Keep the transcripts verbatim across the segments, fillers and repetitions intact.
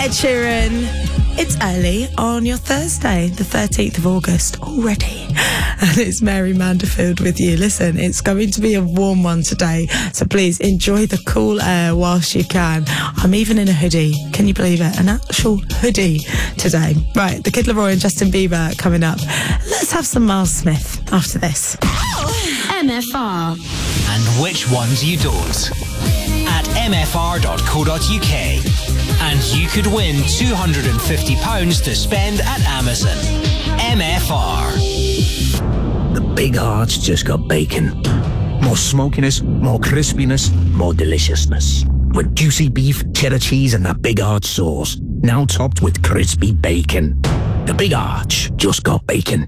Ed Sheeran. It's early on your Thursday, the thirteenth of August already. And it's Mary Manderfield with you. Listen, it's going to be a warm one today, so please enjoy the cool air whilst you can. I'm even in a hoodie. Can you believe it? An actual hoodie today. Right, the Kid Laroi and Justin Bieber coming up. Let's have some Miles Smith after this. M F R. And which ones you don't. At m f r dot co dot u k. And you could win two hundred fifty pounds to spend at Amazon. M F R. The Big Heart's just got bacon. More smokiness, more crispiness, more deliciousness. With juicy beef, cheddar cheese and that Big Heart sauce. Now topped with crispy bacon. The Big Arch just got bacon.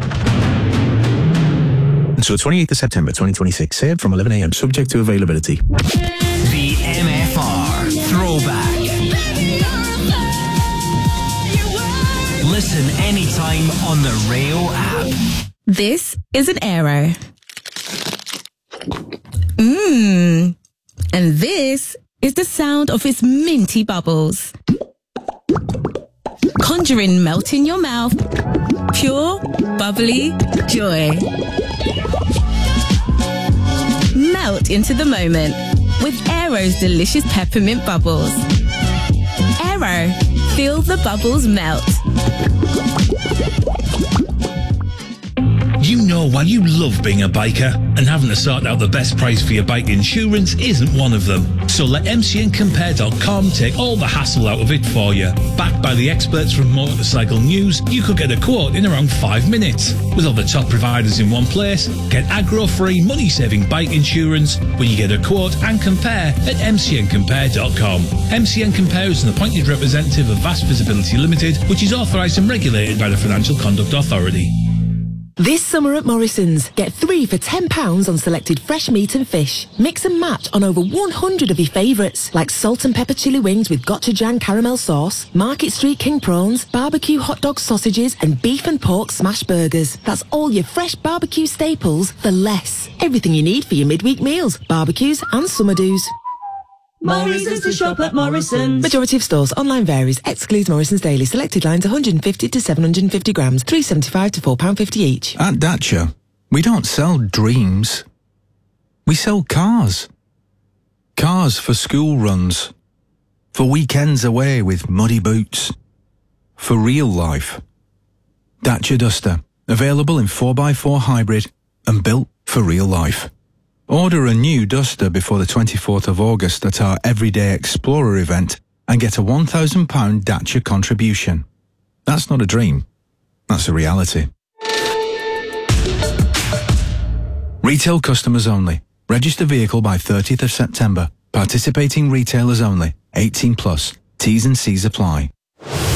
Until twenty-eighth of September twenty twenty-six. Served from eleven a m. Subject to availability. The M F R Throwback. Listen anytime on the Rayo app. This is an Aero. Mmm. And this is the sound of its minty bubbles. Conjuring melt in your mouth. Pure, bubbly joy. Melt into the moment with Aero's delicious peppermint bubbles. Aero, feel the bubbles melt. You know why you love being a biker, and having to sort out the best price for your bike insurance isn't one of them. So let M C N compare dot com take all the hassle out of it for you. Backed by the experts from Motorcycle News, you could get a quote in around five minutes. With all the top providers in one place, get aggro-free, money-saving bike insurance when you get a quote and compare at M C N compare dot com. M C N Compare is an appointed representative of Vast Visibility Limited, which is authorised and regulated by the Financial Conduct Authority. This summer at Morrison's, get three for ten pounds on selected fresh meat and fish. Mix and match on over one hundred of your favourites, like salt and pepper chili wings with gochujang caramel sauce, Market Street king prawns, barbecue hot dog sausages and beef and pork smash burgers. That's all your fresh barbecue staples for less. Everything you need for your midweek meals, barbecues and summer do's. Morrison's to shop at Morrison's. Majority of stores. Online varies. Excludes Morrison's Daily. Selected lines one hundred fifty to seven hundred fifty grams. three pounds seventy-five to four pounds fifty each. At Dacia, we don't sell dreams. We sell cars. Cars for school runs. For weekends away with muddy boots. For real life. Dacia Duster. Available in four by four hybrid and built for real life. Order a new Duster before the twenty-fourth of August at our Everyday Explorer event and get a one thousand pounds Dacia contribution. That's not a dream. That's a reality. Retail customers only. Register vehicle by thirtieth of September. Participating retailers only. eighteen plus. T's and C's apply.